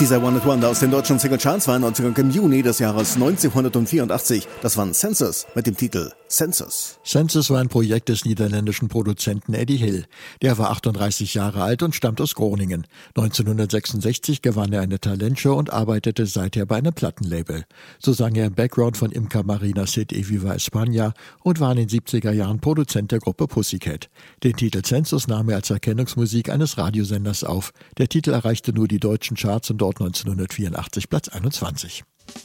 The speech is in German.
Dieser One-Hit-Wonder aus den deutschen Singlecharts war im Juni des Jahres 1984. Das waren Census mit dem Titel Census. Census war ein Projekt des niederländischen Produzenten Eddie Hill. Der war 38 Jahre alt und stammt aus Groningen. 1966 gewann er eine Talentshow und arbeitete seither bei einem Plattenlabel. So sang er im Background von Imca Marinas Hit E Viva España und war in den 70er Jahren Produzent der Gruppe Pussycat. Den Titel Census nahm er als Erkennungsmusik eines Radiosenders auf. Der Titel erreichte nur die deutschen Charts und dort 1984 Platz 21.